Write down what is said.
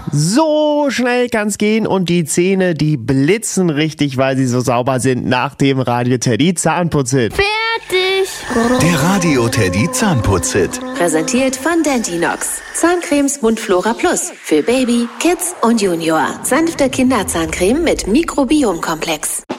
So schnell kann's gehen und die Zähne, die blitzen richtig, weil sie so sauber sind nach dem Radio Teddy Zahnputzhit. Fertig! Der Radio Teddy Zahnputzhit. Präsentiert von Dentinox. Zahncremes Mundflora Plus. Für Baby, Kids und Junior. Sanfte Kinderzahncreme mit Mikrobiomkomplex.